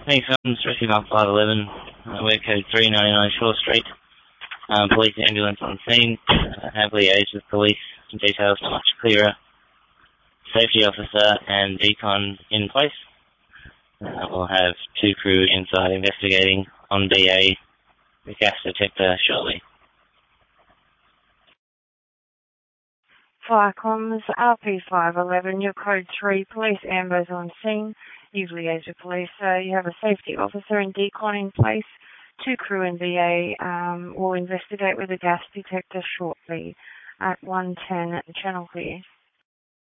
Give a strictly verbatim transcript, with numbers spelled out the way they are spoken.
Thanks, Films, Rescue Mark five eleven, uh, we're code three ninety-nine Shore Street. Um, police ambulance on scene, uh, have liaised with police, details much clearer. Safety officer and decon in place. Uh, we'll have two crew inside investigating on B A, the gas detector shortly. Fire comms, R P five eleven, your code three, police ambos on scene. You've liaised with police, so you have a safety officer and decon in place. Two crew in B A um, will investigate with a gas detector shortly at one ten, channel clear.